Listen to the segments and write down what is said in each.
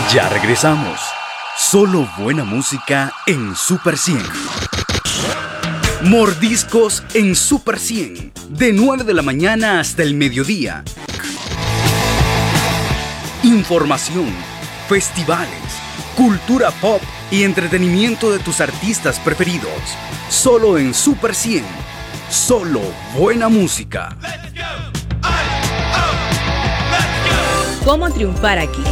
Ya regresamos. Solo buena música en Super 100. Mordiscos en Super 100. De 9 de la mañana hasta el mediodía. Información, festivales, cultura pop y entretenimiento de tus artistas preferidos. Solo en Super 100. Solo buena música. ¿Cómo triunfar aquí?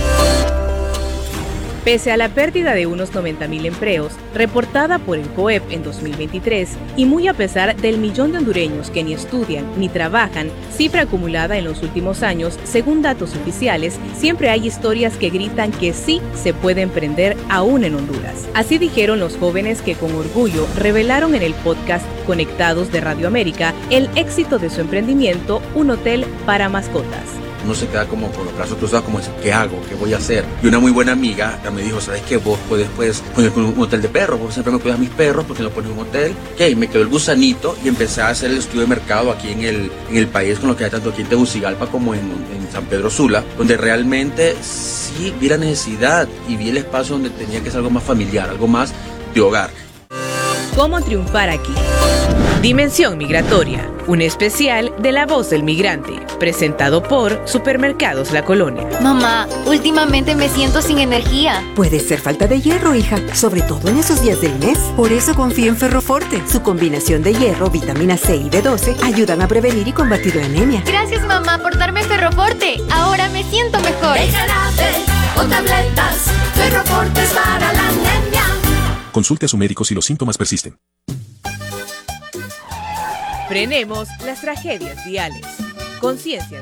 Pese a la pérdida de unos 90.000 empleos, reportada por el COEP en 2023, y muy a pesar del millón de hondureños que ni estudian ni trabajan, cifra acumulada en los últimos años, según datos oficiales, siempre hay historias que gritan que sí se puede emprender aún en Honduras. Así dijeron los jóvenes que con orgullo revelaron en el podcast Conectados de Radio América el éxito de su emprendimiento, un hotel para mascotas. Uno se queda como con los brazos cruzados, como decir, ¿qué hago? ¿Qué voy a hacer? Y una muy buena amiga me dijo, ¿sabes qué? Vos puedes poner un hotel de perros, vos siempre me cuidas mis perros, porque no pones un hotel. ¿Qué? Me quedó el gusanito y empecé a hacer el estudio de mercado aquí en el país, con lo que hay tanto aquí en Tegucigalpa como en San Pedro Sula, donde realmente sí vi la necesidad y vi el espacio donde tenía que ser algo más familiar, algo más de hogar. ¿Cómo triunfar aquí? Dimensión Migratoria, un especial de La Voz del Migrante, presentado por Supermercados La Colonia. Mamá, últimamente me siento sin energía. Puede ser falta de hierro, hija, sobre todo en esos días del mes. Por eso confío en Ferroforte. Su combinación de hierro, vitamina C y B12 ayudan a prevenir y combatir la anemia. Gracias, mamá, por darme Ferroforte. Ahora me siento mejor. El jarabe o tabletas, Ferroforte es para la anemia. Consulte a su médico si los síntomas persisten. Frenemos las tragedias viales. Conciencia